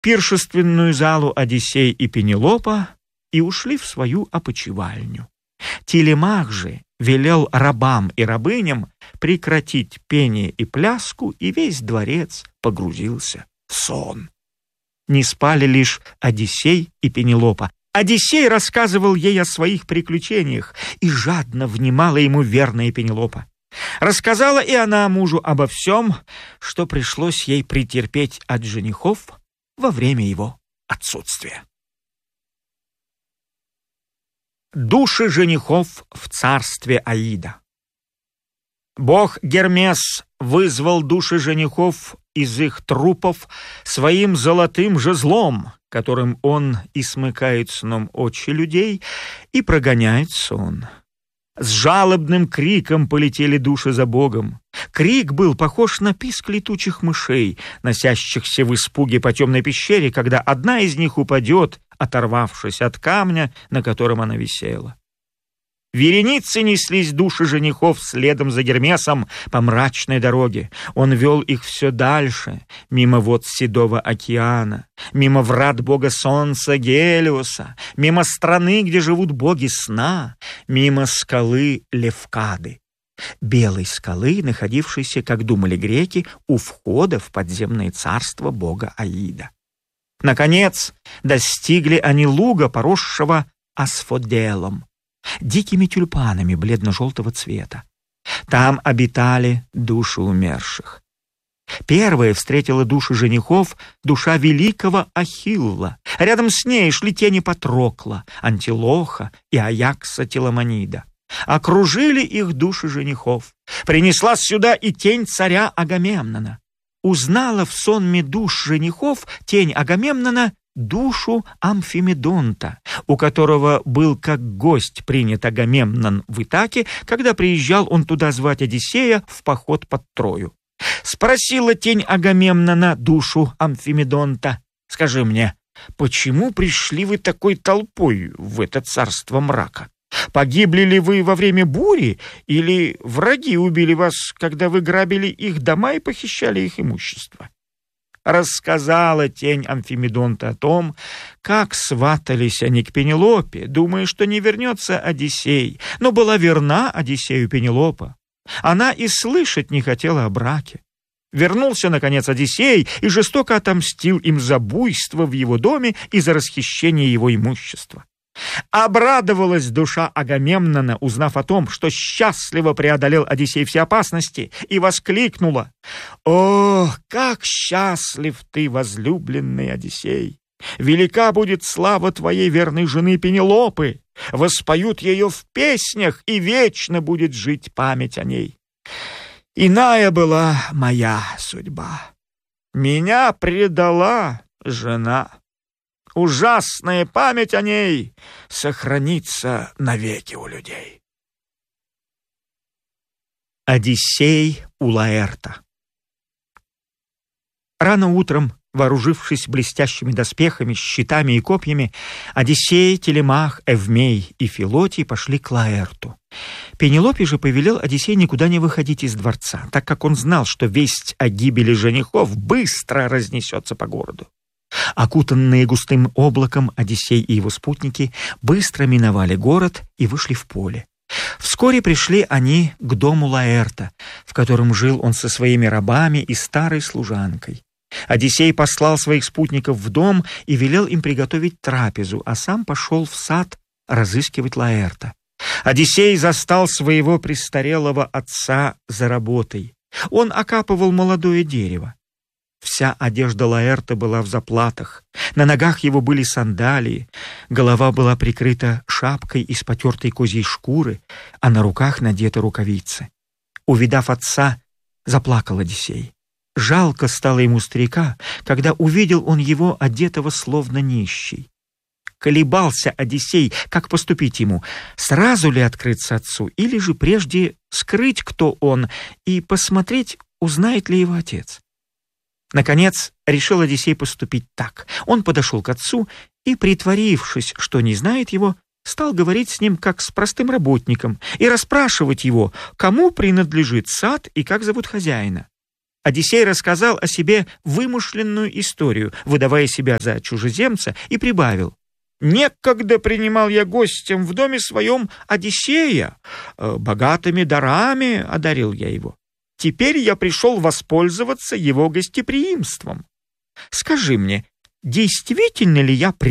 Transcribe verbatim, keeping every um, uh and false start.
пиршественную залу Одиссей и Пенелопа и ушли в свою опочивальню. Телемах же велел рабам и рабыням прекратить пение и пляску, и весь дворец погрузился в сон. Не спали лишь Одиссей и Пенелопа. Одиссей рассказывал ей о своих приключениях, и жадно внимала ему верная Пенелопа. Рассказала и она мужу обо всем, что пришлось ей претерпеть от женихов во время его отсутствия. Души женихов в царстве Аида. Бог Гермес вызвал души женихов из их трупов своим золотым жезлом, которым он и смыкает сном очи людей, и прогоняет сон. С жалобным криком полетели души за Богом. Крик был похож на писк летучих мышей, носящихся в испуге по темной пещере, когда одна из них упадет, оторвавшись от камня, на котором она висела. Вереницы неслись души женихов следом за Гермесом по мрачной дороге. Он вел их все дальше, мимо вод Седого океана, мимо врат бога солнца Гелиоса, мимо страны, где живут боги сна, мимо скалы Левкады, белой скалы, находившейся, как думали греки, у входа в подземное царство бога Аида. Наконец, достигли они луга, поросшего асфоделом, дикими тюльпанами бледно-желтого цвета. Там обитали души умерших. Первая встретила души женихов душа великого Ахилла. Рядом с ней шли тени Патрокла, Антилоха и Аякса Теламонида. Окружили их души женихов. Принесла сюда и тень царя Агамемнона. Узнала в сонме душ женихов тень Агамемнона душу Амфимедонта, у которого был как гость принят Агамемнон в Итаке, когда приезжал он туда звать Одиссея в поход под Трою. Спросила тень Агамемнона душу Амфимедонта: «Скажи мне, почему пришли вы такой толпой в это царство мрака? Погибли ли вы во время бури, или враги убили вас, когда вы грабили их дома и похищали их имущество?» Рассказала тень Амфимедонта о том, как сватались они к Пенелопе, думая, что не вернется Одиссей, но была верна Одиссею Пенелопа. Она и слышать не хотела о браке. Вернулся, наконец, Одиссей и жестоко отомстил им за буйство в его доме и за расхищение его имущества. Обрадовалась душа Агамемнона, узнав о том, что счастливо преодолел Одиссей все опасности, и воскликнула: «О, как счастлив ты, возлюбленный Одиссей! Велика будет слава твоей верной жены Пенелопы! Воспоют ее в песнях, и вечно будет жить память о ней! Иная была моя судьба. Меня предала жена. Ужасная память о ней сохранится навеки у людей». Одиссей у Лаэрта. Рано утром, вооружившись блестящими доспехами, щитами и копьями, Одиссей, Телемах, Эвмей и Филотий пошли к Лаэрту. Пенелопе же повелел Одиссей никуда не выходить из дворца, так как он знал, что весть о гибели женихов быстро разнесется по городу. Окутанные густым облаком, Одиссей и его спутники быстро миновали город и вышли в поле. Вскоре пришли они к дому Лаэрта, в котором жил он со своими рабами и старой служанкой. Одиссей послал своих спутников в дом и велел им приготовить трапезу, а сам пошел в сад разыскивать Лаэрта. Одиссей застал своего престарелого отца за работой. Он окапывал молодое дерево. Вся одежда Лаэрта была в заплатах, на ногах его были сандалии, голова была прикрыта шапкой из потертой козьей шкуры, а на руках надеты рукавицы. Увидав отца, заплакал Одиссей. Жалко стало ему старика, когда увидел он его одетого словно нищий. Колебался Одиссей, как поступить ему, сразу ли открыться отцу, или же прежде скрыть, кто он, и посмотреть, узнает ли его отец. Наконец, решил Одиссей поступить так. Он подошел к отцу и, притворившись, что не знает его, стал говорить с ним как с простым работником и расспрашивать его, кому принадлежит сад и как зовут хозяина. Одиссей рассказал о себе вымышленную историю, выдавая себя за чужеземца, и прибавил: «Некогда принимал я гостем в доме своем Одиссея, богатыми дарами одарил я его. Теперь я пришел воспользоваться его гостеприимством. Скажи мне, действительно ли я